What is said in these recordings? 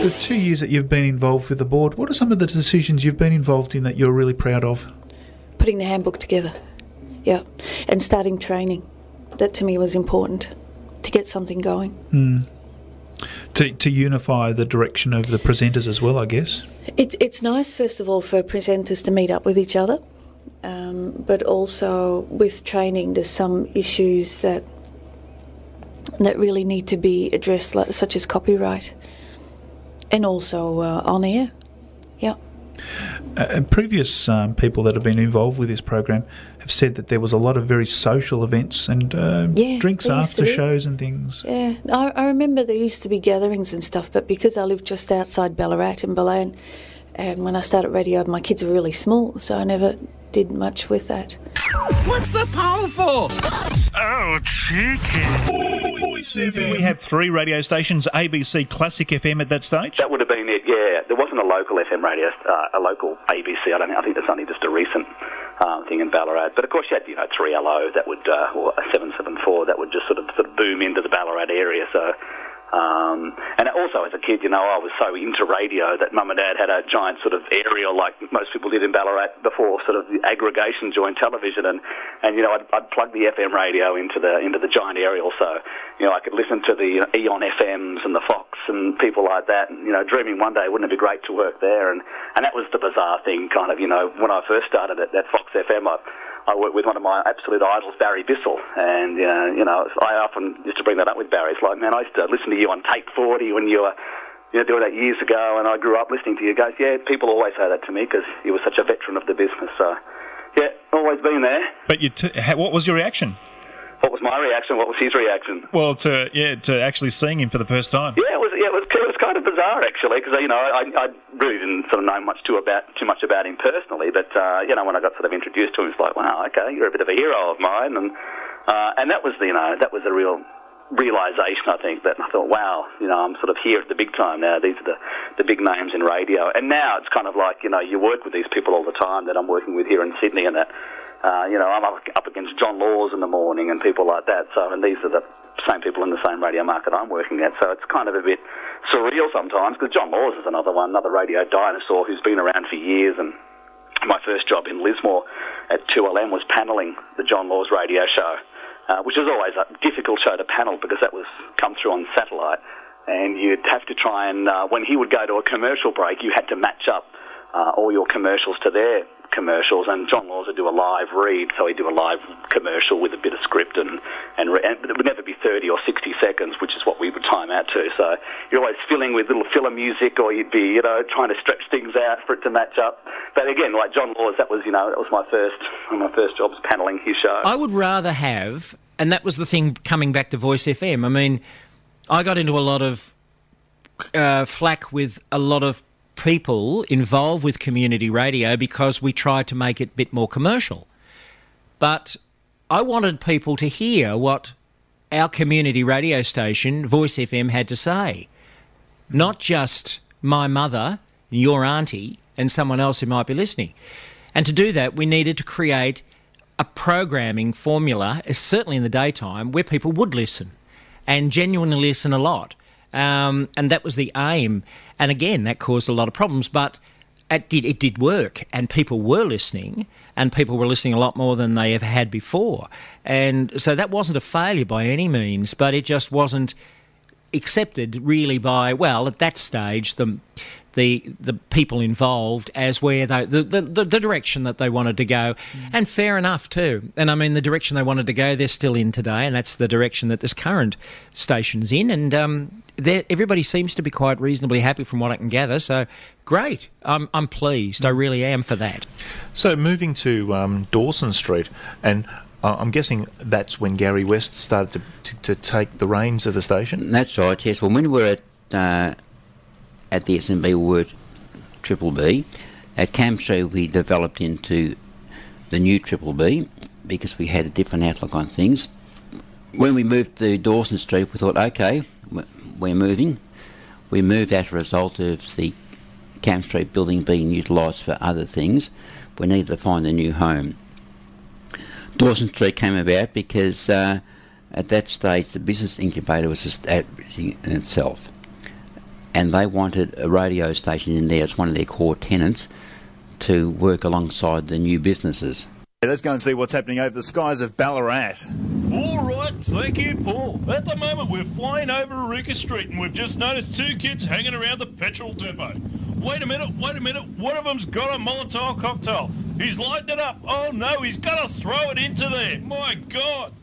The 2 years that you've been involved with the board, what are some of the decisions you've been involved in that you're really proud of? Putting the handbook together, yeah, and starting training. That to me was important, to get something going. To unify the direction of the presenters as well, I guess. It's nice, first of all, for presenters to meet up with each other, but also with training, there's some issues that really need to be addressed, such as copyright, and also on air. Yeah. And previous people that have been involved with this program have said that there was a lot of very social events and drinks after shows and things. Yeah, I remember there used to be gatherings and stuff, but because I lived just outside Ballarat in Belaine, and when I started radio, my kids were really small, so I never did much with that. What's the poll for? Oh, chicken. Voice FM. We had 3 radio stations, ABC Classic FM at that stage. That would have been it, yeah. There wasn't a local FM radio, a local ABC. I think that's only just a recent thing in Ballarat. But of course you had, 3LO that would, or 774 that would just sort of boom into the Ballarat area. So, and also as a kid, I was so into radio that Mum and Dad had a giant sort of aerial like most people did in Ballarat before sort of the aggregation joined television, and I'd plug the FM radio into the giant aerial, so I could listen to the Eon FMs and the Fox and people like that, and dreaming one day wouldn't it be great to work there, and that was the bizarre thing kind of, when I first started at Fox FM, I worked with one of my absolute idols, Barry Bissell, and I often used to bring that up with Barry. It's like, man, I used to listen to you on Tape 40 when you were doing that years ago, and I grew up listening to you. He goes, yeah, people always say that to me because you were such a veteran of the business. So, yeah, always been there. But what was your reaction? What was my reaction? What was his reaction? Well, to actually seeing him for the first time. Yeah, it was kind of bizarre actually, because I really didn't sort of know too much about him personally, but when I got sort of introduced to him, it's like, wow, okay, you're a bit of a hero of mine, and that was a real realisation, I think, that I thought, wow, I'm sort of here at the big time now. These are the big names in radio, and now it's kind of like you work with these people all the time that I'm working with here in Sydney, and that. I'm up against John Laws in the morning and people like that. So, and these are the same people in the same radio market I'm working at. So it's kind of a bit surreal sometimes, because John Laws is another radio dinosaur who's been around for years. And my first job in Lismore at 2LM was panelling the John Laws radio show, which was always a difficult show to panel because that was come through on satellite. And you'd have to try and, when he would go to a commercial break, you had to match up all your commercials to their commercials, and John Laws would do a live read, so he'd do a live commercial with a bit of script, and it would never be 30 or 60 seconds, which is what we would time out to. So you're always filling with little filler music, or you'd be, trying to stretch things out for it to match up. But again, like John Laws, that was my first job was panelling his show. I would rather have, and that was the thing coming back to Voice FM. I mean, I got into a lot of flack with a lot of people involved with community radio because we tried to make it a bit more commercial. But I wanted people to hear what our community radio station, Voice FM, had to say. Not just my mother, your auntie, and someone else who might be listening. And to do that, we needed to create a programming formula, certainly in the daytime, where people would listen and genuinely listen a lot. And that was the aim. And again, that caused a lot of problems, but it did work, and people were listening, and people were listening a lot more than they ever had before. And so that wasn't a failure by any means, but it just wasn't accepted really by, well, at that stage, the people involved as where the direction that they wanted to go. And fair enough too. And I mean, the direction they wanted to go, they're still in today, and that's the direction that this current station's in. And everybody seems to be quite reasonably happy from what I can gather. So great. I'm pleased. I really am for that. So moving to Dawson Street, and I'm guessing that's when Gary West started to take the reins of the station? That's right, yes. Well, when we were at the SMB, we were Triple B. At Cam Street, we developed into the new Triple B because we had a different outlook on things. When we moved to Dawson Street, we thought, okay, we're moving. We moved as a result of the Cam Street building being utilised for other things. We needed to find a new home. Dawson Street came about because at that stage the business incubator was established in itself. and they wanted a radio station in there as one of their core tenants to work alongside the new businesses. Let's go and see what's happening over the skies of Ballarat. All right, thank you, Paul. At the moment, we're flying over Eureka Street and we've just noticed 2 kids hanging around the petrol depot. Wait a minute. One of them's got a Molotov cocktail. He's lighting it up. Oh, no, he's going to throw it into there. My God.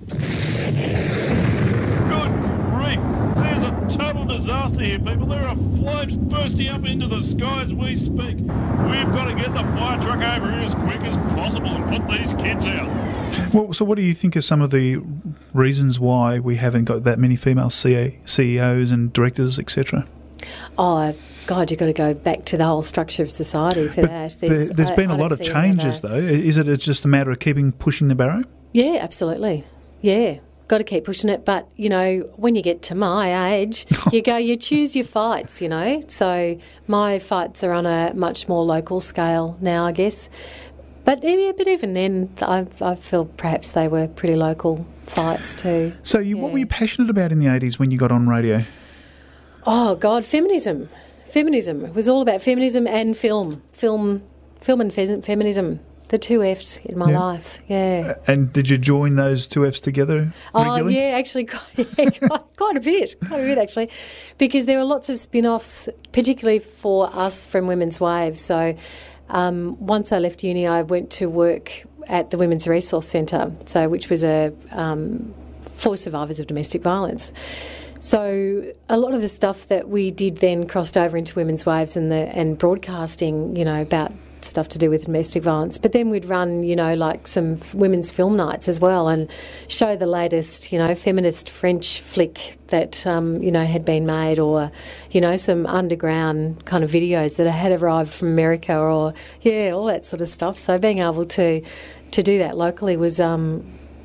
Good grief. There's a total disaster here, people. There are flames bursting up into the sky as we speak. We've got to get the fire truck over here as quick as possible and put these kids out. Well, so what do you think are some of the reasons why we haven't got that many female CEOs and directors, etc.? Oh, God, you've got to go back to the whole structure of society for that. There's been a lot of changes, though. Is it just a matter of pushing the barrow? Yeah, absolutely. Yeah. Got to keep pushing it, but when you get to my age, you choose your fights. So my fights are on a much more local scale now, I guess. But even then, I feel perhaps they were pretty local fights too. So what were you passionate about in the 80s when you got on radio? Oh God, feminism. It was all about feminism and film and feminism. The 2 Fs in my life, yeah. And did you join those 2 Fs together regularly? Oh, yeah, actually, quite a bit, actually, because there were lots of spin-offs, particularly for us from Women's Wave. So once I left uni, I went to work at the Women's Resource Centre, which was for survivors of domestic violence. So a lot of the stuff that we did then crossed over into Women's Waves and broadcasting, about stuff to do with domestic violence. But then we'd run, like some women's film nights as well and show the latest, feminist French flick that, had been made or, some underground kind of videos that had arrived from America or, all that sort of stuff. So being able to do that locally was a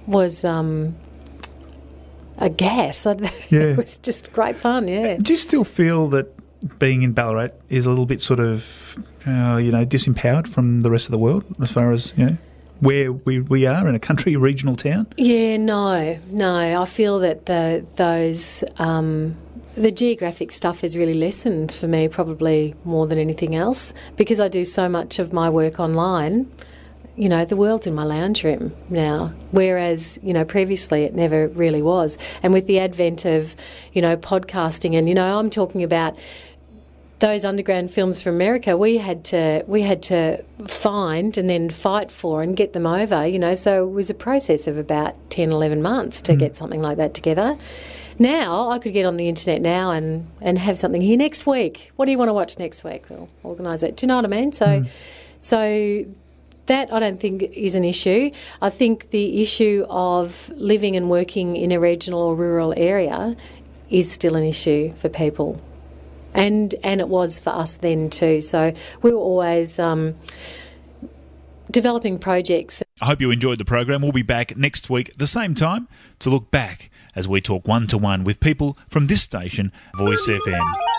gas. It was just great fun, yeah. Do you still feel that being in Ballarat is a little bit sort of, disempowered from the rest of the world as far as, where we are in a country, a regional town? Yeah, no. I feel that the geographic stuff has really lessened for me probably more than anything else because I do so much of my work online. The world's in my lounge room now, whereas, previously it never really was. And with the advent of, podcasting and, I'm talking about those underground films from America, we had to find and then fight for and get them over, so it was a process of about 10, 11 months to get something like that together. Now, I could get on the internet now and have something here next week. What do you want to watch next week? We'll organise it. Do you know what I mean? So that I don't think is an issue. I think the issue of living and working in a regional or rural area is still an issue for people. And it was for us then too. So we were always developing projects. I hope you enjoyed the program. We'll be back next week at the same time to look back as we talk one-to-one with people from this station, Voice FM.